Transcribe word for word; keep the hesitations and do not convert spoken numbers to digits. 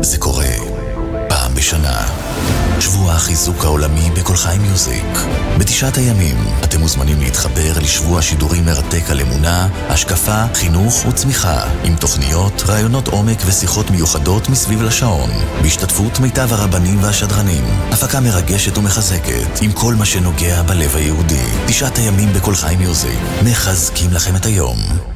זה קורה פעם בשנה. שבוע החיזוק העולמי בכל חי מיוזיק. בתשעת הימים אתם מוזמנים להתחבר לשבוע שידורים מרתק על אמונה, השקפה, חינוך וצמיחה, עם תוכניות, רעיונות עומק ושיחות מיוחדות מסביב לשעון, בהשתתפות מיטב הרבנים והשדרנים. הפקה מרגשת ומחזקת, עם כל מה שנוגע בלב היהודי. תשעת הימים בכל חי מיוזיק, מחזקים לכם את היום.